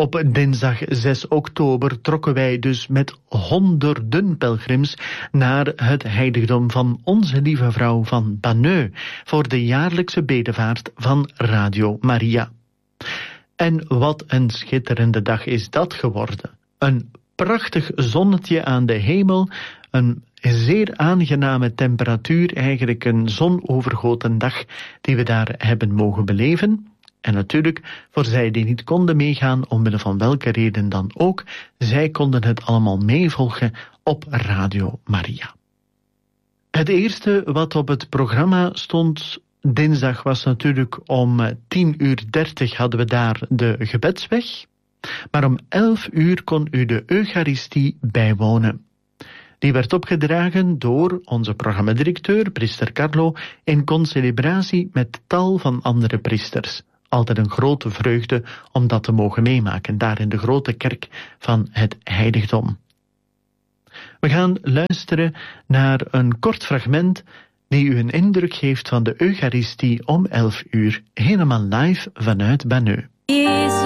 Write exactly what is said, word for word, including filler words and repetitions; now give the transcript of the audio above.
Op dinsdag zes oktober trokken wij dus met honderden pelgrims naar het heiligdom van Onze Lieve Vrouw van Banneux voor de jaarlijkse bedevaart van Radio Maria. En wat een schitterende dag is dat geworden. Een prachtig zonnetje aan de hemel, een zeer aangename temperatuur, eigenlijk een zonovergoten dag die we daar hebben mogen beleven. En natuurlijk, voor zij die niet konden meegaan, omwille van welke reden dan ook, zij konden het allemaal meevolgen op Radio Maria. Het eerste wat op het programma stond dinsdag was natuurlijk om tien uur dertig hadden we daar de gebedsweg. Maar om elf uur kon u de Eucharistie bijwonen. Die werd opgedragen door onze programmadirecteur, priester Carlo, in concelebratie met tal van andere priesters. Altijd een grote vreugde om dat te mogen meemaken, daar in de grote kerk van het heiligdom. We gaan luisteren naar een kort fragment die u een indruk geeft van de Eucharistie om elf uur, helemaal live vanuit Banneux.